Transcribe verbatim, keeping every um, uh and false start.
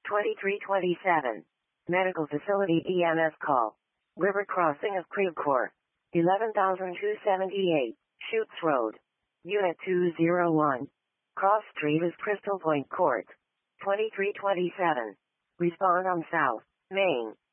twenty-three twenty-seven. Medical Facility E M S call. River crossing of Creve Coeur. eleven thousand two hundred seventy-eight. Chutes Road. Unit two oh one. Cross Street is Crystal Point Court. twenty-three twenty-seven. Respond on South Main.